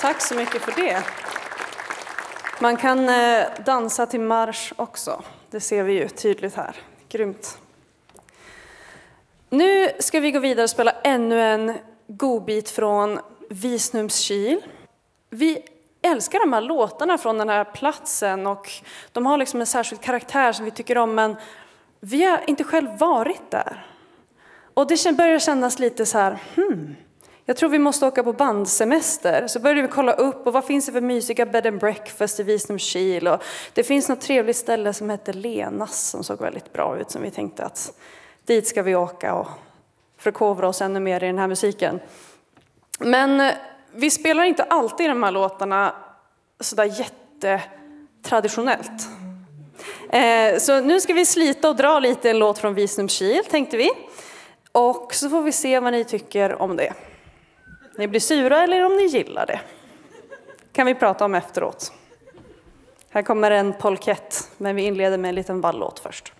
Tack så mycket för det. Man kan dansa till marsch också. Det ser vi ju tydligt här. Grymt. Nu ska vi gå vidare och spela ännu en godbit från Visnumskil. Vi älskar de här låtarna från den här platsen och de har liksom en särskild karaktär som vi tycker om, men vi har inte själv varit där. Och det börjar kännas lite så här, jag tror vi måste åka på bandsemester. Så började vi kolla upp och vad finns det för mysiga bed and breakfast i Visnumskil. Och det finns något trevligt ställe som heter Lenas som såg väldigt bra ut, som vi tänkte att dit ska vi åka och förkovra oss ännu mer i den här musiken. Men vi spelar inte alltid de här låtarna sådär jättetraditionellt. Så nu ska vi slita och dra lite en låt från Visnumskil, tänkte vi. Och så får vi se vad ni tycker om det. Ni blir sura eller om ni gillar det. Kan vi prata om efteråt. Här kommer en polkett, men vi inleder med en liten vallåt först.